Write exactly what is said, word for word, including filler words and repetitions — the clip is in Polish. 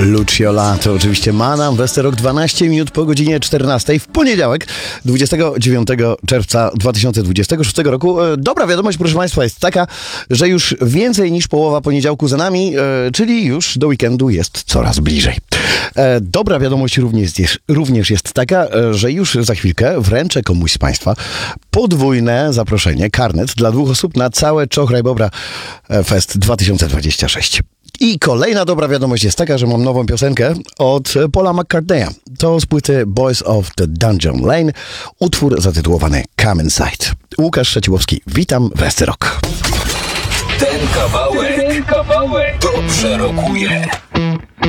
Lucio Lato, oczywiście Manam, Westerok, dwanaście minut po godzinie czternastej w poniedziałek, dwudziestego dziewiątego czerwca dwa tysiące dwudziestego szóstego roku. Dobra wiadomość, proszę Państwa, jest taka, że już więcej niż połowa poniedziałku za nami, czyli już do weekendu jest coraz bliżej. Dobra wiadomość również jest, również jest taka, że już za chwilkę wręczę komuś z Państwa podwójne zaproszenie, karnet dla dwóch osób na całe Czochraj Bobra Fest dwa tysiące dwudziesty szósty. I kolejna dobra wiadomość jest taka, że mam nową piosenkę od Paula McCartneya. To z płyty Boys of the Dungeon Lane, utwór zatytułowany Come Inside. Łukasz Szeciłowski, witam w S C Rock. Ten kawałek, ten kawałek dobrze rokuje.